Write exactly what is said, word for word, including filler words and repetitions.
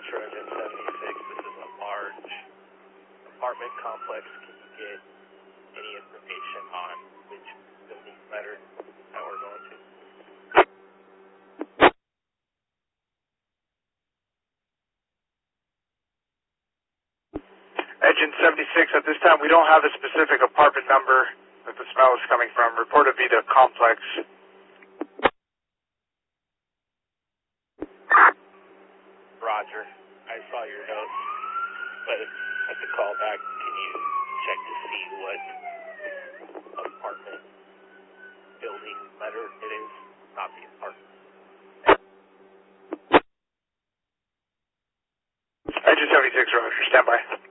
Metro Engine seventy-six, this is a large apartment complex. Can you get any information on which building letter that we're going to? Engine seventy-six, at this time we don't have a specific apartment number that the smell is coming from. Report to be the complex. Roger. I saw your notes, but at the call back, can you check to see what apartment building letter it is? Not the apartment. Engine seventy-six, Roger. Stand by.